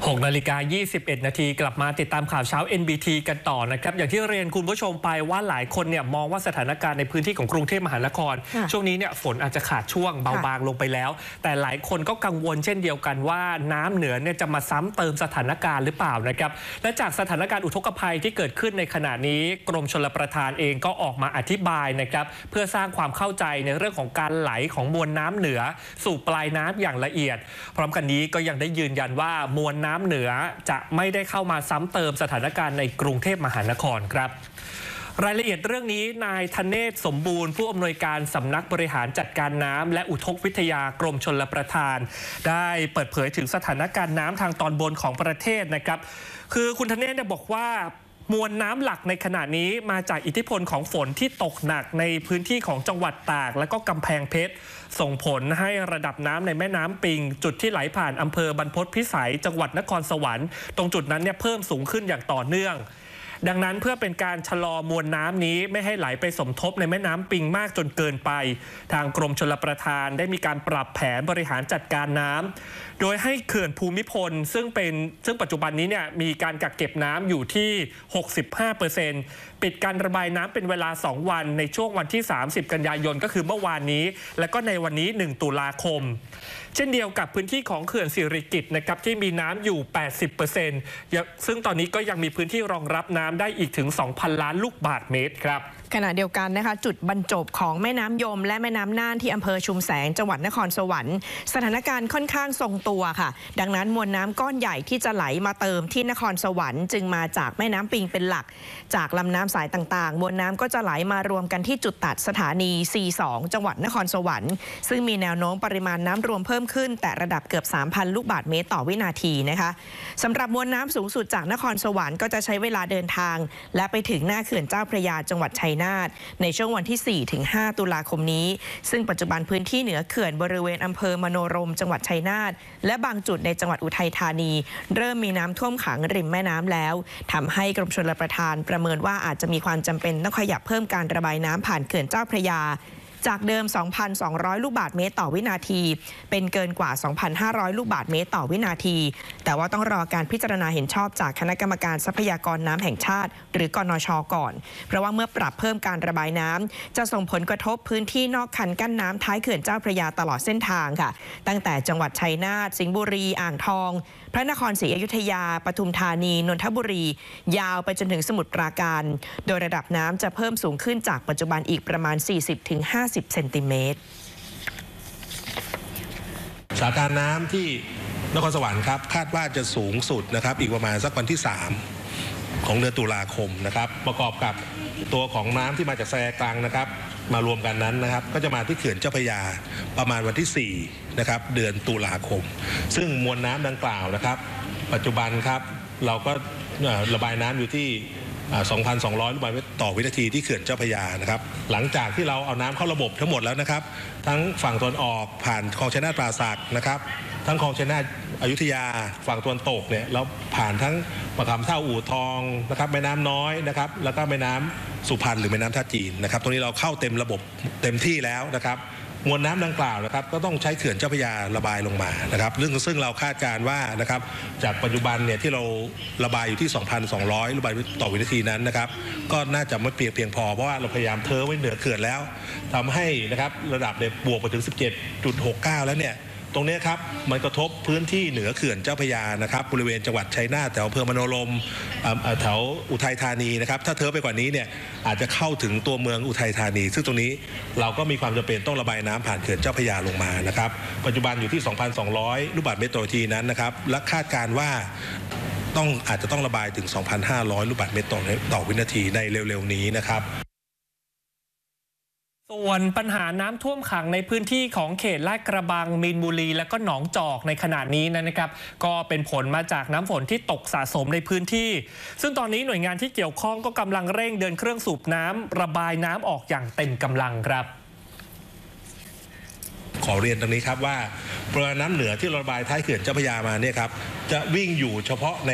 6:21 นาทีกลับมาติดตามข่าวเช้า NBT กันต่อนะครับอย่างที่เรียนคุณผู้ชมไปว่าหลายคนเนี่ยมองว่าสถานการณ์ในพื้นที่ของกรุงเทพมหานครช่วงนี้เนี่ยฝนอาจจะขาดช่วงเบาบางลงไปแล้วแต่หลายคนก็กังวลเช่นเดียวกันว่าน้ำเหนือเนี่ยจะมาซ้ำเติมสถานการณ์หรือเปล่านะครับและจากสถานการณ์อุทกภัยที่เกิดขึ้นในขณะนี้กรมชลประทานเองก็ออกมาอธิบายนะครับเพื่อสร้างความเข้าใจในเรื่องของการไหลของมวลน้ำเหนือสู่ปลายน้ำอย่างละเอียดพร้อมกันนี้ก็ยังได้ยืนยันว่ามวลน้ำเหนือจะไม่ได้เข้ามาซ้ำเติมสถานการณ์ในกรุงเทพมหานครครับรายละเอียดเรื่องนี้นายธเนศสมบูรณ์ผู้อำนวยการสำนักบริหารจัดการน้ำและอุทกวิทยากรมชลประทานได้เปิดเผยถึงสถานการณ์น้ำทางตอนบนของประเทศนะครับคือคุณธเนศบอกว่ามวลน้ำหลักในขณะนี้มาจากอิทธิพลของฝนที่ตกหนักในพื้นที่ของจังหวัดตากและก็กำแพงเพชรส่งผลให้ระดับน้ำในแม่น้ำปิงจุดที่ไหลผ่านอำเภอบรรพตพิสัยจังหวัดนครสวรรค์ตรงจุดนั้นเนี่ยเพิ่มสูงขึ้นอย่างต่อเนื่องดังนั้นเพื่อเป็นการชะลอมวลน้ำนี้ไม่ให้ไหลไปสมทบในแม่น้ำปิงมากจนเกินไปทางกรมชลประทานได้มีการปรับแผนบริหารจัดการน้ำโดยให้เขื่อนภูมิพลซึ่งปัจจุบันนี้เนี่ยมีการกักเก็บน้ำอยู่ที่ 65%ปิดการระบายน้ำเป็นเวลา2วันในช่วงวันที่30กันยายนก็คือเมื่อวานนี้และก็ในวันนี้1ตุลาคมเช่นเดียวกับพื้นที่ของเขื่อนสิริกิติ์นะครับที่มีน้ำอยู่ 80% ซึ่งตอนนี้ก็ยังมีพื้นที่รองรับน้ำได้อีกถึง 2,000 ล้านลูกบาศก์เมตรครับขณะเดียวกันนะคะจุดบรรจบของแม่น้ำยมและแม่น้ำน่านที่อำเภอชุมแสงจังหวัดนครสวรรค์สถานการณ์ค่อนข้างทรงตัวค่ะดังนั้นมวลน้ำก้อนใหญ่ที่จะไหลมาเติมที่นครสวรรค์จึงมาจากแม่น้ำปิงเป็นหลักจากลำน้ำสายต่างๆมวลน้ำก็จะไหลมารวมกันที่จุดตัดสถานี C2 จังหวัดนครสวรรค์ซึ่งมีแนวโน้มปริมาณน้ำรวมเพิ่มขึ้นแต่ระดับเกือบ 3,000 ลูกบาศก์เมตรต่อวินาทีนะคะสำหรับมวลน้ำสูงสุดจากนครสวรรค์ก็จะใช้เวลาเดินทางและไปถึงหน้าเขื่อนเจ้าพระยาจังหวัดชัยนาทในช่วงวันที่ 4-5 ตุลาคมนี้ซึ่งปัจจุบันพื้นที่เหนือเขื่อนบริเวณอำเภอมโนรมจังหวัดชัยนาทและบางจุดในจังหวัดอุทัยธานีเริ่มมีน้ำท่วมขังริมแม่น้ำแล้วทำให้กรมชลประทานประเมินว่าอาจจะมีความจำเป็นต้องขยับเพิ่มการระบายน้ำผ่านเขื่อนเจ้าพระยาจากเดิม 2,200 ลูกบาศก์เมตรต่อวินาทีเป็นเกินกว่า 2,500 ลูกบาศก์เมตรต่อวินาทีแต่ว่าต้องรอการพิจารณาเห็นชอบจากคณะกรรมการทรัพยากรน้ำแห่งชาติหรือกนช.ก่อนเพราะว่าเมื่อปรับเพิ่มการระบายน้ำจะส่งผลกระทบพื้นที่นอกคันกั้นน้ำท้ายเขื่อนเจ้าพระยาตลอดเส้นทางค่ะตั้งแต่จังหวัดชัยนาทสิงห์บุรีอ่างทองพระนครศรีอยุธยาปทุมธานีนนทบุรียาวไปจนถึงสมุทรปราการโดยระดับน้ำจะเพิ่มสูงขึ้นจากปัจจุบันอีกประมาณ 40-50 เซนติเมตรสถานการณ์น้ำที่นครสวรรค์ครับคาดว่าจะสูงสุดนะครับอีกประมาณสักวันที่3ของเดือนตุลาคมนะครับประกอบกับตัวของน้ำที่มาจากแซกลางนะครับมารวมกันนั้นนะครับก็จะมาที่เขื่อนเจ้าพระยาประมาณวันที่4นะครับเดือนตุลาคมซึ่งมวลน้ำดังกล่าวนะครับปัจจุบันครับเราก็ระบายน้ำอยู่ที่2,200 ลูกบาศก์เมตรต่อวินาทีที่เขื่อนเจ้าพระยานะครับหลังจากที่เราเอาน้ำเข้าระบบทั้งหมดแล้วนะครับทั้งฝั่งตะวันออกผ่านคลองชัยนาทป่าสักนะครับทั้งคลองชัยนาทอยุธยาฝั่งตะวันตกเนี่ยเราผ่านทั้งมะขามเท่าอู่ทองนะครับแม่น้ำน้อยนะครับแล้วก็แม่น้ำสุพรรณหรือแม่น้ำท่าจีนนะครับตรงนี้เราเข้าเต็มระบบเต็มที่แล้วนะครับมวลน้ำดังกล่าวนะครับก็ต้องใช้เขื่อนเจ้าพระยาระบายลงมานะครับซึ่งเราคาดการณ์ว่านะครับจากปัจจุบันเนี่ยที่เราระบายอยู่ที่ 2,200 ลูกบาศก์เมตรต่อวินาทีนั้นนะครับก็น่าจะไม่เพียงพอเพราะว่าเราพยายามเทไว้เหนือเขื่อนแล้วทำให้นะครับระดับเนี่ยบวกไปถึง 17.69 แล้วเนี่ยตรงนี้ครับมันกระทบพื้นที่เหนือเขื่อนเจ้าพระยานะครับบริเวณจังหวัดชัยนาทแถวอำเภอมโนรมแถวอุทัยธานีนะครับถ้าเทไปกว่านี้เนี่ยอาจจะเข้าถึงตัวเมืองอุทัยธานีซึ่งตรงนี้เราก็มีความจำเป็นต้องระบายน้ำผ่านเขื่อนเจ้าพระยาลงมานะครับปัจจุบันอยู่ที่ 2,200 ลูกบาศก์เมตรต่อนาทีนั้นนะครับและคาดการณ์ว่าอาจจะต้องระบายถึง 2,500 ลูกบาศก์เมตรต่อวินาทีในเร็วๆนี้นะครับส่วนปัญหาน้ำท่วมขังในพื้นที่ของเขตลาดกระบังมีนบุรีและก็หนองจอกในขณะนี้นะครับก็เป็นผลมาจากน้ำฝนที่ตกสะสมในพื้นที่ซึ่งตอนนี้หน่วยงานที่เกี่ยวข้องก็กำลังเร่งเดินเครื่องสูบน้ำระบายน้ำออกอย่างเต็มกำลังครับขอเรียนตรงนี้ครับว่าปริมาณน้ำเหนือที่ระบายท้ายเขื่อนเจ้าพระยามาเนี่ยครับจะวิ่งอยู่เฉพาะใน